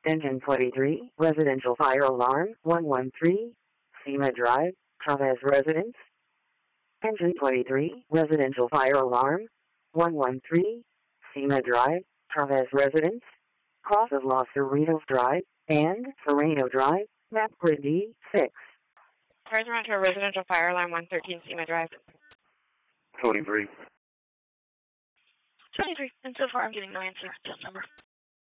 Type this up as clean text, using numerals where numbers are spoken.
Engine 23, residential fire alarm, 113, SEMA Drive, Chavez Residence. Engine 23, residential fire alarm, 113, SEMA Drive, Chavez Residence, cross of Los Cerritos Drive, and Sereno Drive, map grid D6. Cars around to a residential fire alarm, 113 SEMA Drive. 23. 23, and so far I'm getting no answer. Just number.